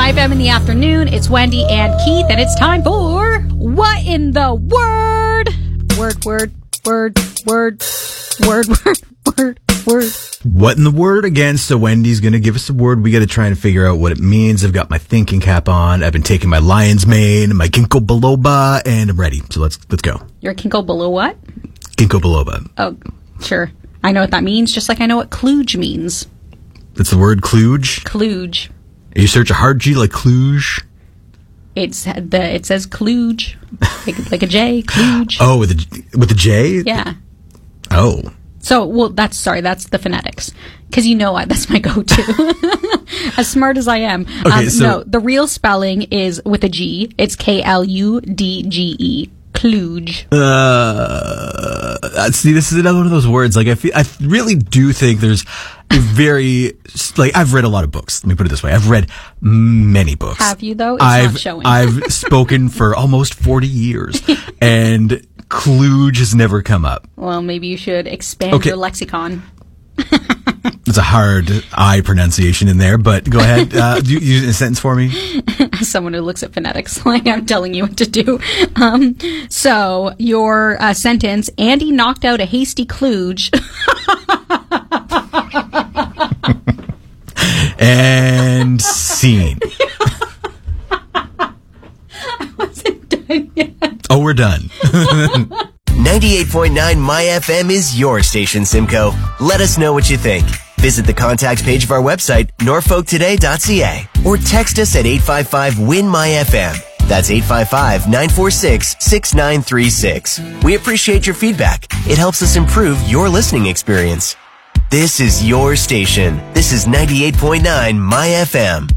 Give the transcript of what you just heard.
My FM in the afternoon. It's Wendy and Keith, and it's time for What in the Word? Word. What in the word again? So Wendy's going to give us a word. We got to try and figure out what it means. I've got my thinking cap on. I've been taking my lion's mane, my ginkgo biloba, and I'm ready. So let's go. Your ginkgo below what? Ginkgo biloba. Oh, sure. I know what that means, just like I know what kludge means. That's the word kludge? Kludge. You search a hard G like Cluj? It says kludge, like a J, kludge. Oh, with a J? Yeah. Oh. So, well, that's the phonetics. Because that's my go-to. As smart as I am. Okay, no, the real spelling is with a G. It's Kludge. Kludge. See, this is another one of those words. Like, I really do think there's a very, like, I've read a lot of books. Let me put it this way. I've read many books. Have you, though? It's not showing. I've spoken for almost 40 years, and kludge has never come up. Well, maybe you should expand your lexicon. It's a hard I pronunciation in there, but go ahead. Use a sentence for me. As someone who looks at phonetics, like I'm telling you what to do. So your sentence: Andy knocked out a hasty kludge. And scene. I wasn't done yet. Oh, we're done. 98.9 My FM is your station, Simcoe. Let us know what you think. Visit the contact page of our website, norfolktoday.ca, or text us at 855-WIN-MY-FM. That's 855-946-6936. We appreciate your feedback. It helps us improve your listening experience. This is your station. This is 98.9 My FM.